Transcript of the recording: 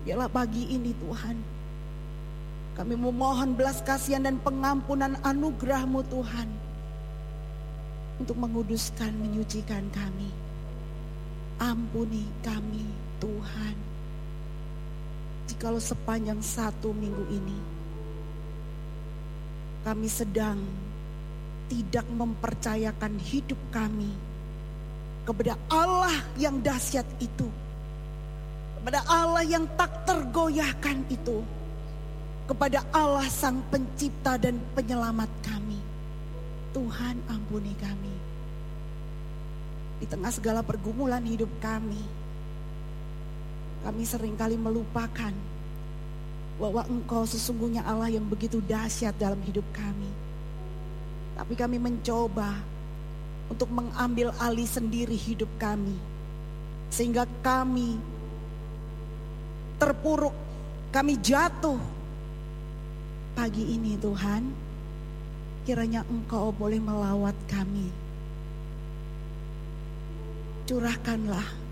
Biarlah pagi ini Tuhan, kami memohon belas kasihan dan pengampunan anugerah-Mu Tuhan, untuk menguduskan, menyucikan kami. Ampuni kami Tuhan, jikalau sepanjang 1 minggu ini kami sedang tidak mempercayakan hidup kami kepada Allah yang dahsyat itu, kepada Allah yang tak tergoyahkan itu, kepada Allah Sang Pencipta dan Penyelamat kami. Tuhan, ampuni kami. Di tengah segala pergumulan hidup kami seringkali melupakan bahwa Engkau sesungguhnya Allah yang begitu dahsyat dalam hidup kami. Tapi kami mencoba untuk mengambil alih sendiri hidup kami, sehingga kami terpuruk, kami jatuh. Pagi ini Tuhan, kiranya Engkau boleh melawat kami. Curahkanlah